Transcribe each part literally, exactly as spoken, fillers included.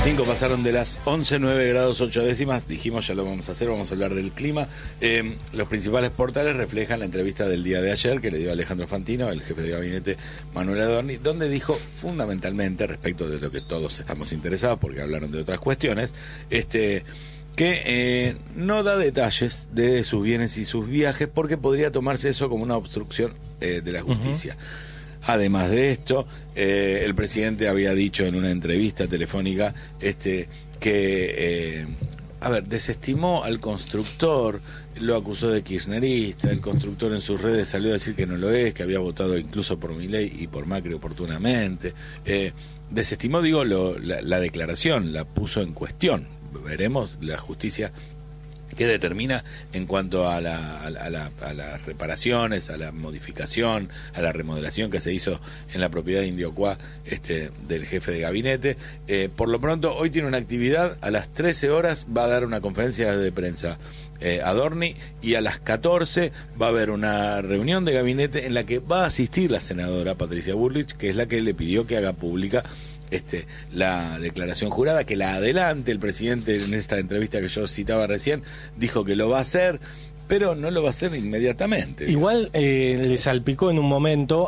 cinco pasaron de las once, nueve grados ocho décimas. Dijimos, ya lo vamos a hacer, vamos a hablar del clima. Eh, los principales portales reflejan la entrevista del día de ayer que le dio Alejandro Fantino, el jefe de gabinete Manuel Adorni, donde dijo fundamentalmente, respecto de lo que todos estamos interesados, porque hablaron de otras cuestiones, este... que eh, no da detalles de sus bienes y sus viajes porque podría tomarse eso como una obstrucción eh, de la justicia. Uh-huh. Además de esto, eh, el presidente había dicho en una entrevista telefónica este que, eh, a ver, desestimó al constructor, lo acusó de kirchnerista, el constructor en sus redes salió a decir que no lo es, que había votado incluso por Milei y por Macri oportunamente. Eh, desestimó, digo, lo, la, la declaración, la puso en cuestión. Veremos la justicia que determina en cuanto a, la, a, la, a las reparaciones, a la modificación, a la remodelación que se hizo en la propiedad de Indiocuá este, del jefe de gabinete. Eh, por lo pronto, hoy tiene una actividad, a las trece horas va a dar una conferencia de prensa eh, Adorni, y a las catorce va a haber una reunión de gabinete en la que va a asistir la senadora Patricia Bullrich, que es la que le pidió que haga pública Este, la declaración jurada, que la adelante. El presidente, en esta entrevista que yo citaba recién, dijo que lo va a hacer, pero no lo va a hacer inmediatamente. Igual eh, le salpicó en un momento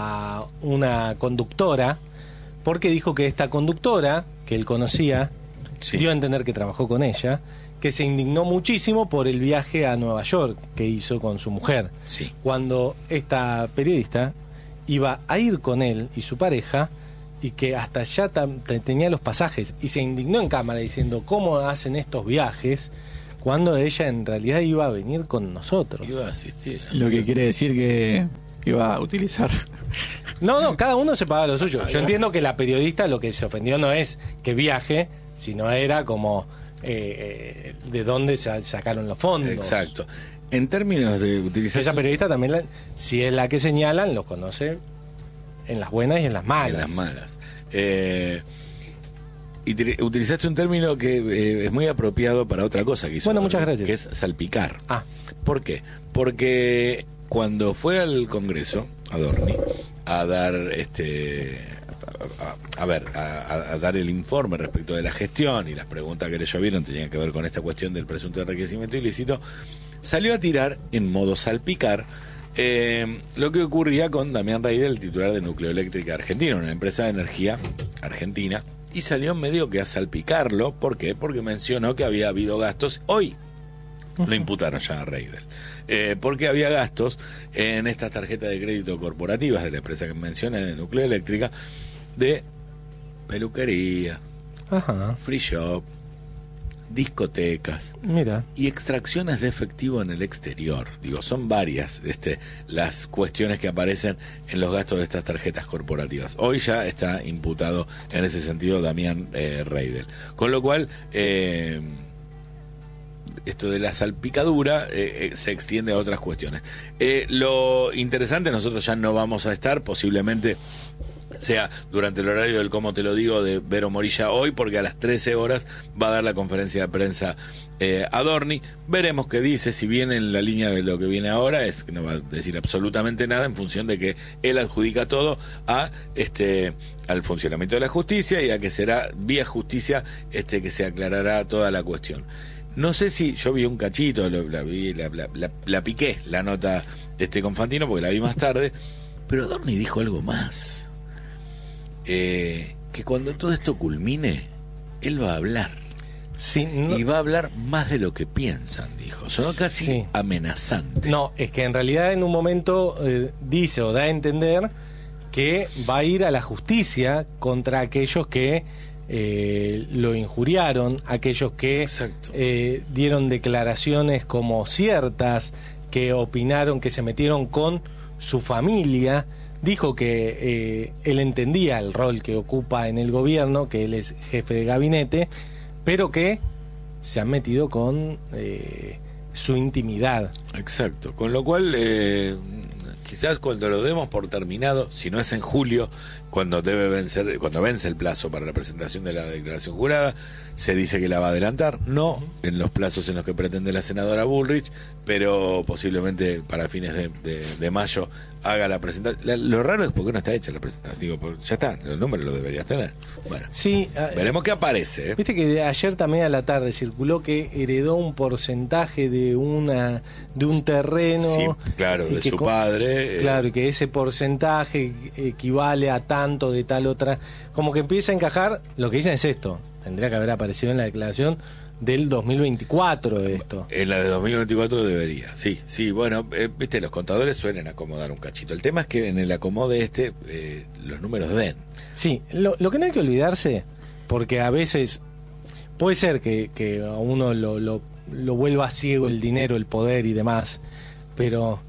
a una conductora, porque dijo que esta conductora, que él conocía, sí, dio a entender que trabajó con ella, que se indignó muchísimo por el viaje a Nueva York que hizo con su mujer. Sí. Cuando esta periodista iba a ir con él y su pareja, y que hasta ya tenía los pasajes, y se indignó en cámara diciendo cómo hacen estos viajes cuando ella en realidad iba a venir con nosotros. Iba a asistir. Lo que quiere decir que iba a utilizar. No, no, cada uno se paga lo suyo. Yo entiendo que la periodista lo que se ofendió no es que viaje, sino era como eh, de dónde se sacaron los fondos. Exacto. En términos de utilizar... Esa periodista también, la, si es la que señalan, los conoce en las buenas y en las malas. En las malas. Eh, y te, utilizaste un término que eh, es muy apropiado para otra cosa que hizo. Bueno, muchas gracias. Que es salpicar. Ah. ¿Por qué? Porque cuando fue al Congreso, Adorni, a dar este... A, a, a ver, a, a dar el informe respecto de la gestión, y las preguntas que le llovieron tenían que ver con esta cuestión del presunto enriquecimiento ilícito, salió a tirar en modo salpicar Eh, lo que ocurría con Damián Reidel, el titular de Nucleoeléctrica Argentina, una empresa de energía argentina, y salió medio que a salpicarlo. ¿Por qué? Porque mencionó que había habido gastos. Hoy lo imputaron ya a Reidel, eh, porque había gastos en estas tarjetas de crédito corporativas de la empresa que mencioné, de Nucleoeléctrica, de peluquería, ajá, free shop, discotecas, mira, y extracciones de efectivo en el exterior. Digo, son varias este, las cuestiones que aparecen en los gastos de estas tarjetas corporativas. Hoy ya está imputado en ese sentido Damián eh, Reidel. Con lo cual, eh, esto de la salpicadura eh, eh, se extiende a otras cuestiones. Eh, lo interesante, nosotros ya no vamos a estar, posiblemente sea durante el horario del Cómo Te Lo Digo de Vero Morilla hoy, porque a las trece horas va a dar la conferencia de prensa eh, Adorni. Veremos qué dice, si viene en la línea de lo que viene ahora, es que no va a decir absolutamente nada, en función de que él adjudica todo a este al funcionamiento de la justicia, y a que será vía justicia este que se aclarará toda la cuestión. No sé si yo vi un cachito, lo, la, vi, la, la, la, la piqué la nota este con Fantino porque la vi más tarde, pero Adorni dijo algo más. Eh, que cuando todo esto culmine, él va a hablar. Sí, no, y va a hablar más de lo que piensan, dijo. Sonó casi sí, amenazante. No, es que en realidad en un momento eh, dice o da a entender que va a ir a la justicia contra aquellos que eh, lo injuriaron, aquellos que eh, dieron declaraciones como ciertas, que opinaron, que se metieron con su familia. Dijo que eh, él entendía el rol que ocupa en el gobierno, que él es jefe de gabinete, pero que se han metido con eh, su intimidad. Exacto, con lo cual eh, quizás cuando lo demos por terminado, si no es en julio, cuando debe vencer, cuando vence el plazo para la presentación de la declaración jurada, se dice que la va a adelantar, no en los plazos en los que pretende la senadora Bullrich, pero posiblemente para fines de, de, de mayo haga la presentación. La, lo raro es porque no está hecha la presentación, digo, porque ya está, los números los deberías tener. Bueno, sí, veremos qué aparece. ¿eh? Viste que de ayer también a la tarde circuló que heredó un porcentaje de una de un terreno. Sí, claro, de su con, padre. Claro, y que ese porcentaje equivale a tanto de tal otra. Como que empieza a encajar, lo que dicen es esto, tendría que haber aparecido en la declaración del dos mil veinticuatro de esto. En la de dos mil veinticuatro debería, sí, sí, bueno, eh, viste, los contadores suelen acomodar un cachito. El tema es que en el acomode este eh, los números den. Sí, lo, lo que no hay que olvidarse, porque a veces puede ser que, que a uno lo, lo, lo vuelva ciego el dinero, el poder y demás, pero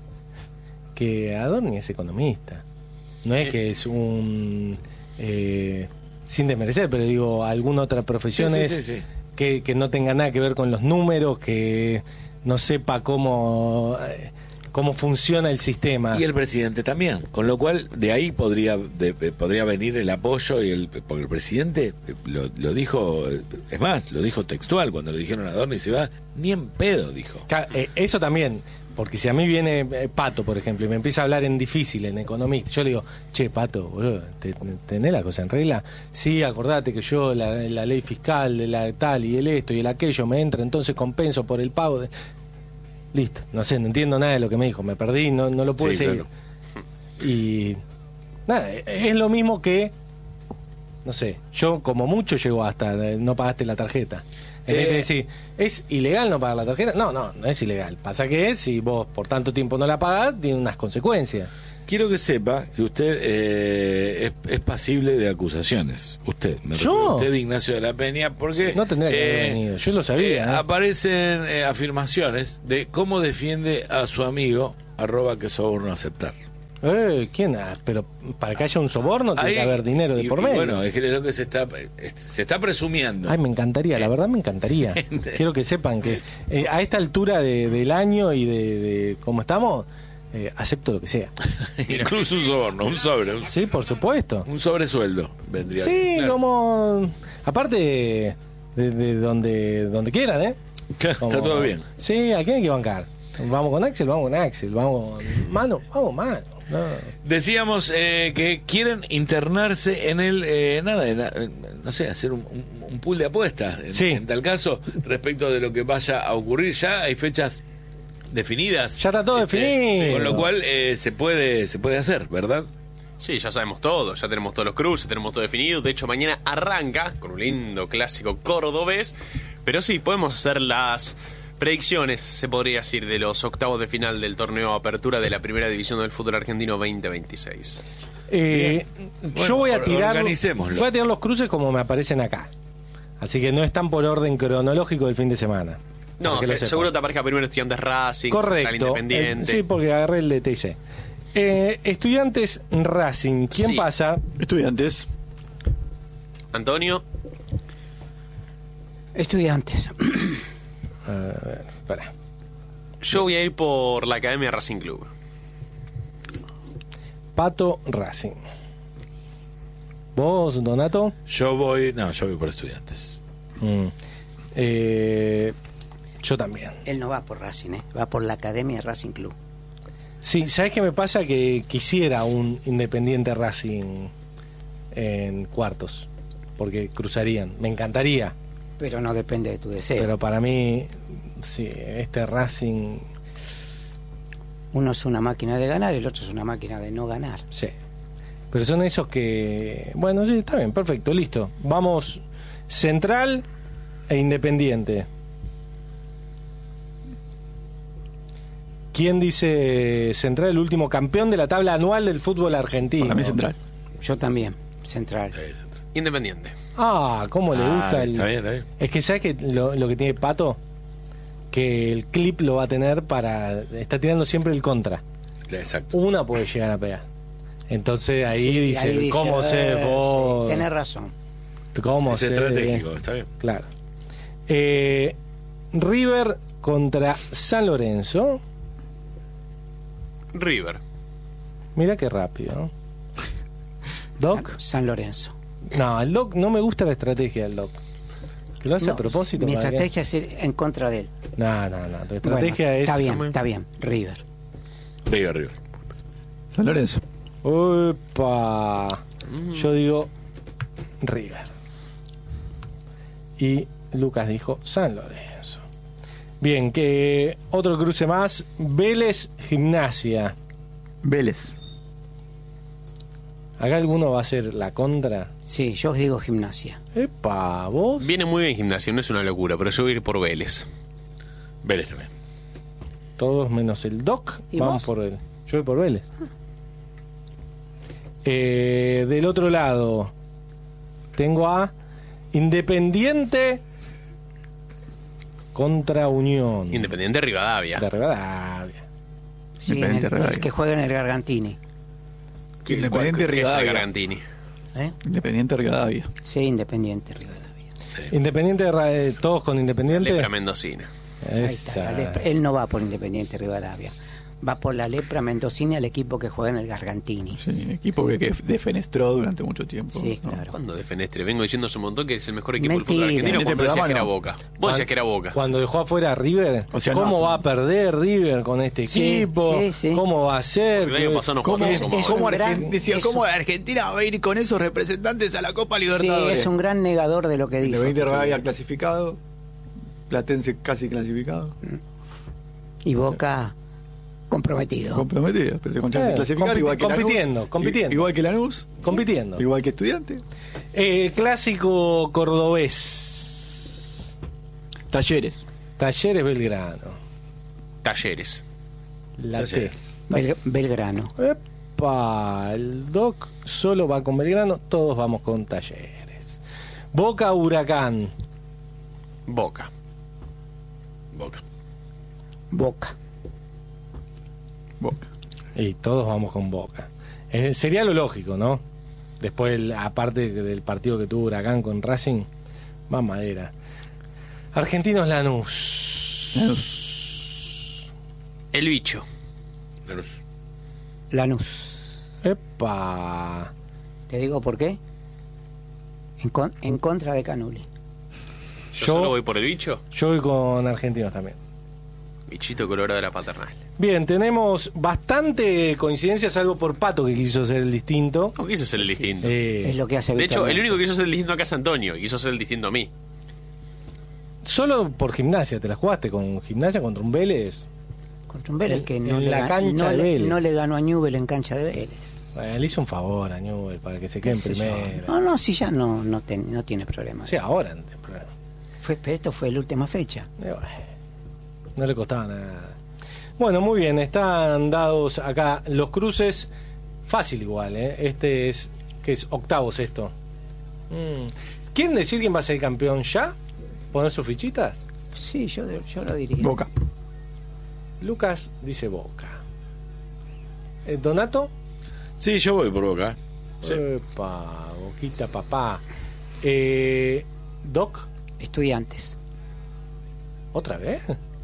que Adorni es economista, no es que es un... Eh, sin desmerecer, pero digo, alguna otra profesión sí, es... sí, sí, sí. Que, que no tenga nada que ver con los números, que no sepa cómo cómo funciona el sistema. Y el presidente también, con lo cual de ahí podría de, podría venir el apoyo y el porque el presidente lo, lo dijo, es más, lo dijo textual cuando le dijeron a Adorni se va, ni en pedo dijo. Eso también, porque si a mí viene Pato, por ejemplo, y me empieza a hablar en difícil, en economista, yo le digo, che, Pato, boludo, ¿tenés la cosa en regla? Sí, acordate que yo la, la ley fiscal de la tal y el esto y el aquello me entra, entonces compenso por el pago de... Listo, no sé, no entiendo nada de lo que me dijo, me perdí, no, no lo pude sí, seguir. Claro. Y nada, es lo mismo que, no sé, yo como mucho llego hasta no pagaste la tarjeta. En vez de decir, ¿es ilegal no pagar la tarjeta? No, no, no es ilegal. Pasa que si vos por tanto tiempo no la pagás, tiene unas consecuencias. Quiero que sepa que usted eh, es, es pasible de acusaciones. Usted, me ¿Yo? Usted, Ignacio de la Peña, porque... No tendría que haber eh, venido, yo lo sabía. Eh, ¿eh? Aparecen eh, afirmaciones de cómo defiende a su amigo, arroba que soborno aceptar. Eh, ¿Quién? Ah, pero para que haya un soborno tiene Ahí, que haber dinero de y, por y medio. bueno, es que es lo que se está se está presumiendo. Ay, me encantaría, la verdad me encantaría. Quiero que sepan que eh, a esta altura de, del año y de, de cómo estamos, eh, acepto lo que sea. Incluso un soborno, un sobre. Un, sí, por supuesto. Un sobresueldo vendría. Sí, bien, claro. como... Aparte, de, de donde, donde quieran, ¿eh? Claro, Como, está todo bien. Sí, ¿a quién hay que bancar? Vamos con Axel, vamos con Axel, vamos mano, vamos mano. No. Decíamos eh, que quieren internarse en el eh, nada, en, en, no sé, hacer un, un, un pool de apuestas en, sí. en tal caso respecto de lo que vaya a ocurrir. Ya hay fechas definidas. Ya está todo este, definido. Con lo cual eh, se puede se puede hacer, ¿verdad? Sí, ya sabemos todo, ya tenemos todos los cruces, tenemos todo definido. De hecho, mañana arranca con un lindo clásico cordobés. Pero sí, podemos hacer las predicciones, se podría decir, de los octavos de final del torneo Apertura de la Primera División del Fútbol Argentino veinte veintiséis. Eh, bueno, yo voy a tirar voy a tirar los cruces como me aparecen acá. Así que no están por orden cronológico del fin de semana. No, que seguro te aparezca primero Estudiantes Racing, correcto, Independiente. Eh, sí, porque agarré el de T I C. Eh, Estudiantes Racing, ¿quién sí. pasa? Estudiantes. Antonio. Estudiantes. A ver, espera. Yo voy a ir por la Academia Racing Club. Pato Racing. ¿Vos, Donato? Yo voy, no, yo voy por Estudiantes. Mm. Eh, yo también. Él no va por Racing, ¿eh? Va por la Academia Racing Club. Sí, ¿sabes qué me pasa? Que quisiera un Independiente Racing en cuartos, porque cruzarían. Me encantaría. Pero no depende de tu deseo. Pero para mí, sí, este Racing... Uno es una máquina de ganar, el otro es una máquina de no ganar. Sí. Pero son esos que... Bueno, sí, está bien, perfecto, listo. Vamos, Central e Independiente. ¿Quién dice Central, el último campeón de la tabla anual del fútbol argentino? Para mí Central. Yo también, Central. Sí, Central. Independiente. Ah, ¿cómo le Ah, gusta el... está bien, está bien. Es que ¿sabes que lo, lo que tiene Pato? Que el clip lo va a tener para... Está tirando siempre el contra. Exacto. Una puede llegar a pegar. Entonces ahí Sí, dice, ahí dice, ¿cómo eh, sé vos? sí, tenés razón. ¿Cómo Es sé? estratégico, está bien. Claro. Eh, River contra San Lorenzo. River. Mira qué rápido, ¿no? ¿Doc? San, San Lorenzo. No, el Doc, no me gusta la estrategia del Doc. ¿Que lo hace No, a propósito? Mi para estrategia es ir en contra de él. qué? No, no, no. Tu Bueno, estrategia es. está bien, está bien. River. River, River. San Lorenzo. Opa. Yo digo River. Y Lucas dijo San Lorenzo. Bien, que otro cruce más. Vélez Gimnasia. Vélez. ¿Acá alguno va a hacer la contra? Sí, yo os digo Gimnasia. Epa, vos. Viene muy bien Gimnasia, no es una locura, pero yo voy a ir por Vélez. Vélez también. Todos menos el Doc ¿Y van vos? por él. Yo voy por Vélez. Eh, del otro lado tengo a Independiente contra Unión Independiente Rivadavia. de Rivadavia. Sí, en Independiente el, Rivadavia. el que juega en el Gargantini. Independiente ¿Qué es el Rivadavia. Gargantini? ¿Eh? Independiente Rivadavia. Sí, Independiente Rivadavia. Independiente de Ra- eh, todos con Independiente. Lepra Mendocina. Ahí Esa. está, la lepra. Él no va por Independiente Rivadavia. Va por la lepra mendocina, el equipo que juega en el Gargantini. Sí, equipo que, que defenestró durante mucho tiempo. Sí, ¿no? claro. ¿Cuándo de Fenestre? Vengo diciendo hace un montón que es el mejor equipo del Mentira. fútbol argentino En este cuando decías programa que era no. Boca. Vos decías que era Boca. Cuando dejó afuera a River, O sea, ¿cómo no, va sí. a perder River con este Sí, equipo? sí, sí. ¿Cómo va a ser? Porque el año pasado no ¿Cómo, jugaba Es- como es ahora. cómo un gran- Argen- decía, es ¿cómo un- Argentina va a ir con esos representantes a la Copa Sí, Libertadores? es un gran negador de lo que dice. Independiente Rivadavia clasificado. Platense casi clasificado. Y Boca comprometido. Comprometido. Pero se con chance de Eh, clasificar compi- igual que compitiendo, Lanús. compitiendo. I- Igual que Lanús. Compitiendo. Igual que Estudiante. Eh, clásico cordobés. Talleres. Talleres Belgrano. Talleres. La T. Talleres. Bel- Belgrano. Epa, el Doc solo va con Belgrano, todos vamos con Talleres. Boca Huracán. Boca. Boca. Boca. Boca. Y todos vamos con Boca. Eh, sería lo lógico, ¿no? Después, el- aparte del partido que tuvo Huracán con Racing, va madera. Argentinos Lanús. Lanús. El bicho. Lanús. Lanús. Epa. ¿Te digo por qué? En, con- en contra de Canuli. Yo, Yo- solo voy por el bicho. Yo voy con Argentinos también. Bichito colorado de la paternal. Bien, tenemos bastante coincidencia, salvo por Pato que quiso ser el distinto. No quiso ser el distinto. Eh, Es lo que hace De hecho, el habitualmente. único que quiso ser el distinto acá es Antonio. Y quiso ser el distinto a mí. Solo por Gimnasia, te la jugaste con Gimnasia contra un Vélez. Contra un Vélez en- que no, en le, la gan- cancha no de le- Vélez. no le ganó a Newell en cancha de Vélez. Bueno, le hizo un favor a Newell para que se quede en Qué sé yo. primera. No, no, si ya no, no, ten- no tiene problema. Sí, ahora no tiene problema. Fue, pero esto fue la última fecha. Eh, bueno, no le costaba nada. Bueno, muy bien, están dados acá los cruces. Fácil igual, ¿eh? Este es, que es octavos esto. Mm. ¿Quieren decir quién va a ser campeón ya? ¿Poner sus fichitas? Sí, yo, yo lo diría. Boca. Lucas dice Boca. Eh, ¿Donato? Sí, yo voy por Boca. Sí. Epa, Boquita papá. Eh, ¿Doc? Estudiantes. ¿Otra vez?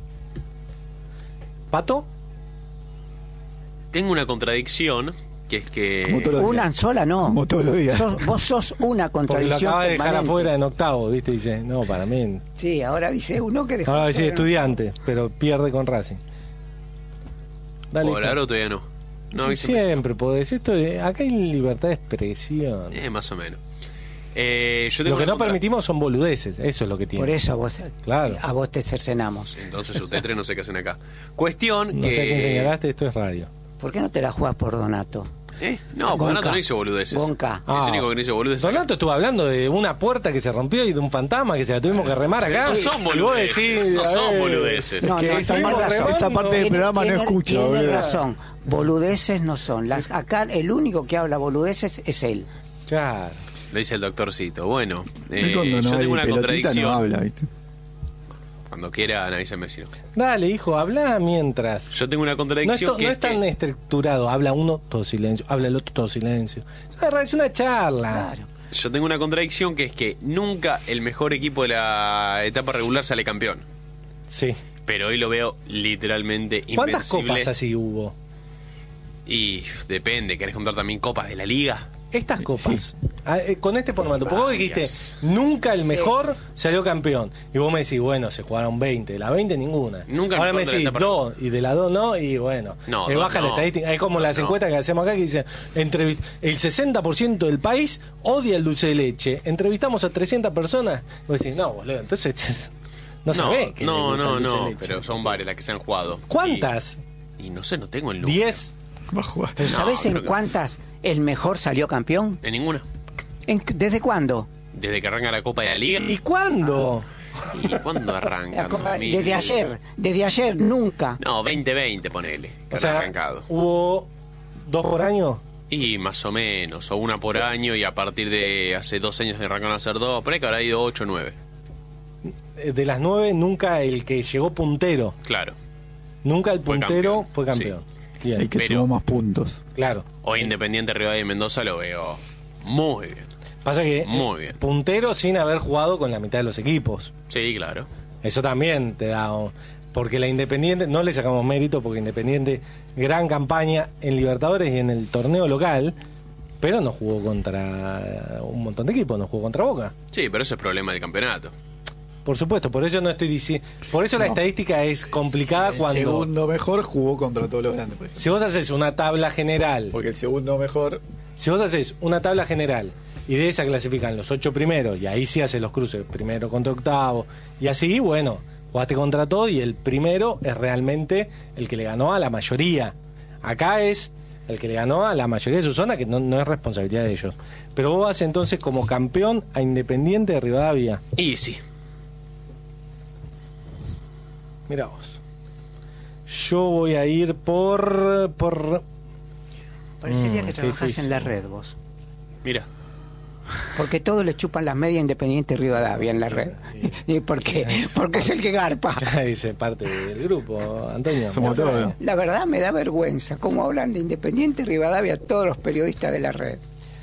¿Pato? Tengo una contradicción, que es que... Como todos los Una días. sola no. Como todos los días. Sos- vos sos una Porque lo contradicción. acaba de dejar permanente. afuera en octavo, ¿viste? Dice, no, para mí. Sí, ahora dice uno que dejó. Ahora dice afuera. estudiante, pero pierde con Racing. Dale. ¿Puedo hablar hijo. o todavía no? No, hoy se me- Siempre podés. Esto, de- acá hay libertad de expresión. Eh, más o menos. Eh, yo tengo Lo que una no contra- permitimos son boludeces, eso es lo que tiene. Por eso a vos, Claro. a vos te cercenamos. Entonces ustedes tres no sé qué hacen acá. Cuestión No que... sé a quién señalaste, esto es radio. ¿Por qué no te la jugás por Donato? ¿Eh? No, Gonca. Donato no hizo boludeces. Gonca. Es Ah. el único que no hizo boludeces. Donato estuvo hablando de una puerta que se rompió y de un fantasma que se la tuvimos que remar acá. No son Y vos boludeces. decís, No a son ver, boludeces. No, que no, esa, tenés parte, razón. esa parte del Tiene- programa no tiene- escucha, tiene boludo. razón. Boludeces no son. Las, acá el único que habla boludeces es él. Claro. Lo dice el doctorcito. Bueno, Él eh, cuando no yo hay tengo una pelotita contradicción. no habla, ¿viste? Cuando quiera, avísame si no. Dale, hijo, habla mientras. Yo tengo una No es, contradicción to- que no es es tan que- estructurado. Habla uno, todo silencio. Habla el otro, todo silencio. Es una, es una charla. Claro. Yo tengo una contradicción que es que nunca el mejor equipo de la etapa regular sale campeón. Sí. Pero hoy lo veo literalmente ¿Cuántas invencible. copas así hubo? Y uf, depende, ¿querés contar también copas de la liga? estas copas, sí. a, eh, con este formato, porque vos dijiste, Varias. nunca el Sí. mejor salió campeón. Y vos me decís, bueno, se jugaron veinte, de la veinte ninguna. Nunca el Ahora me mejor de decís la etapa. dos, y de la dos no, y bueno, No, eh, dos baja la no. estadística. Es como las No. encuestas que hacemos acá que dicen, entrevist- el sesenta por ciento del país odia el dulce de leche. Entrevistamos a trescientas personas, vos decís, no, boludo, entonces no, No, sabés que no, le gusta no, el dulce de no, leche. pero son varias las que se han jugado. ¿Cuántas? Y, y no sé, no tengo el número. ¿Diez? Va a jugar. ¿Pero No, sabés creo en que- cuántas el mejor salió campeón? En ninguna. ¿En- ¿Desde cuándo? Desde que arranca la Copa de la Liga. ¿Y cuándo? ¿Y cuándo arranca? La Copa- dos mil? Desde ayer, desde ayer, nunca. No, veinte veinte, ponele. Que O han sea, arrancado. hubo dos por año. Y más o menos, o una por año, y a partir de hace dos años que arrancaron a hacer dos, ponele que habrá ido ocho o nueve. De las nueve, nunca el que llegó puntero. Claro. Nunca el Fue puntero campeón, fue campeón. Bien, El que Pero- sumó más puntos. claro. O Independiente Rivadavia y Mendoza lo veo muy bien. Pasa que eh, Muy bien. puntero sin haber jugado con la mitad de los equipos. Sí, claro. Eso también te da... un- Porque la Independiente, no le sacamos mérito, porque Independiente, gran campaña en Libertadores y en el torneo local, pero no jugó contra un montón de equipos, no jugó contra Boca. Sí, pero eso es problema del campeonato. Por supuesto, por eso no estoy diciendo... Por eso la No. estadística es complicada El cuando... segundo mejor jugó contra todos los grandes, por ejemplo. Si vos haces una tabla general... Porque el segundo mejor Si vos haces una tabla general y de esa clasifican los ocho primeros, y ahí sí haces los cruces, primero contra octavo, y así, bueno, jugaste contra todo y el primero es realmente el que le ganó a la mayoría. Acá es el que le ganó a la mayoría de su zona, que no, no es responsabilidad de ellos. Pero vos vas entonces como campeón a Independiente de Rivadavia. Y sí. Mirá vos. Yo voy a ir por... por Parecería Mm, que qué trabajás difícil. en la red vos. Mira. Porque todos le chupan las medias Independiente Rivadavia en la red. ¿Y por qué? Porque es el que garpa. dice parte del grupo, Antonio. Somos todos. La verdad me da vergüenza cómo hablan de Independiente Rivadavia todos los periodistas de la red.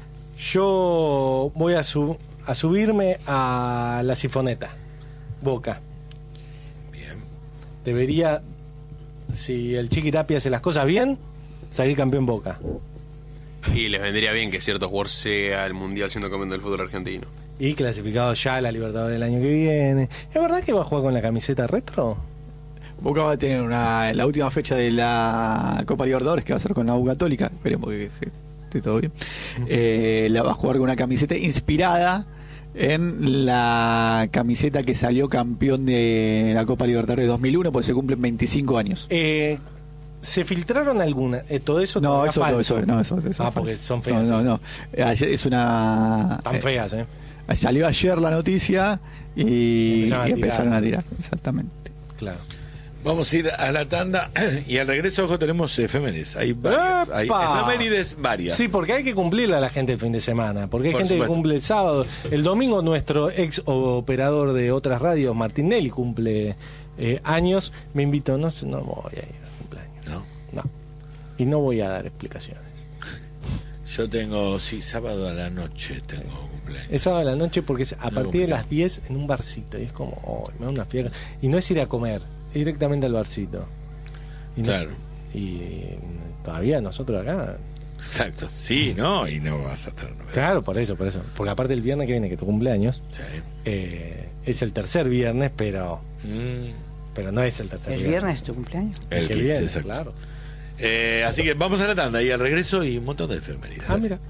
Yo voy a, su- a subirme a la sifoneta. Boca. Bien. Debería, si el Chiqui Tapia hace las cosas bien, salir campeón Boca. Y les vendría bien que cierto jugador sea el mundial siendo campeón del fútbol argentino. Y clasificado ya a la Libertadores el año que viene. ¿Es verdad que va a jugar con la camiseta retro? Boca va a tener una, la última fecha de la Copa Libertadores, que va a ser con la U Católica. Esperemos que se- esté todo bien. Eh, la va a jugar con una camiseta inspirada en la camiseta que salió campeón de la Copa Libertadores dos mil uno, porque se cumplen veinticinco años. Eh, ¿Se filtraron alguna? Eh, ¿Todo eso? No, era eso, todo falso? eso, no, eso, eso Ah, es porque falso. son feas. No, no, no. Eh, ayer es una. Tan eh, feas, ¿eh? Salió ayer la noticia y Empezaron a y tirar. empezaron a tirar. Exactamente. Claro. Vamos a ir a la tanda y al regreso, ojo, tenemos efemérides. Hay varias. Hay ¡Epa! efemérides varias. Sí, porque hay que cumplirle a la gente el fin de semana. Porque hay Por gente supuesto. que cumple el sábado. El domingo nuestro ex operador de otras radios, Martín Nelly, cumple eh, años. Me invitó, no, sé, no voy a ir al cumpleaños. ¿No? No. Y no voy a dar explicaciones. Yo tengo, sí, sábado a la noche tengo cumpleaños. Es sábado a la noche porque es a No, partir de mira. las diez en un barcito. Y es como, oh, me da una fiera. Y no es ir a comer, es directamente al barcito. Y no- Claro. Y todavía nosotros acá. Exacto. Sí, ¿no? Y no vas a tener novedades. Claro, por eso, por eso. Porque aparte el viernes que viene, que tu cumpleaños, Sí. eh, es el tercer viernes, pero Mm, pero no es el tercer ¿El viernes. viernes es tu cumpleaños? el que quince, viene, exacto. claro. Eh, así que vamos a la tanda y al regreso y un montón de efemérides. Ah, mira.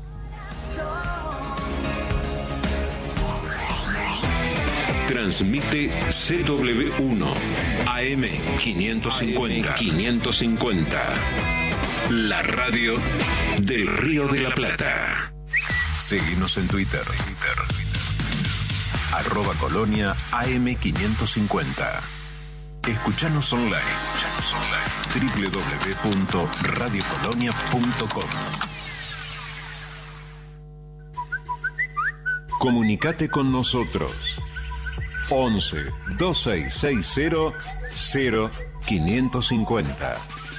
Transmite C W uno A M quinientos cincuenta. quinientos cincuenta. La radio del Río de la Plata. Seguinos en Twitter. Arroba Colonia A M quinientos cincuenta. Escuchanos online. doble u doble u doble u punto radio colonia punto com. Comunicate con nosotros. once dos seis seis cero cero quinientos cincuenta.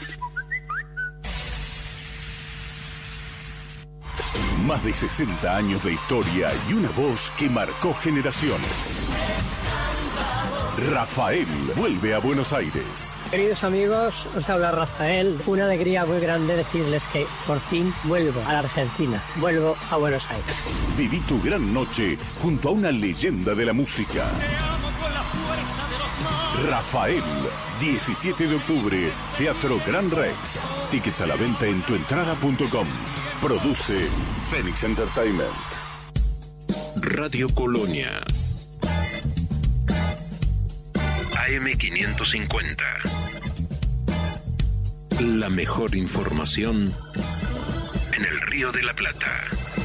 Más de sesenta años de historia y una voz que marcó generaciones. Rafael vuelve a Buenos Aires. Queridos amigos, os habla Rafael. Una alegría muy grande decirles que por fin vuelvo a la Argentina. Vuelvo a Buenos Aires. Viví tu gran noche junto a una leyenda de la música. Rafael, diecisiete de octubre, Teatro Gran Rex. Tickets a la venta en tuentrada punto com. Produce Phoenix Entertainment. Radio Colonia. A M quinientos cincuenta. La mejor información en el Río de la Plata.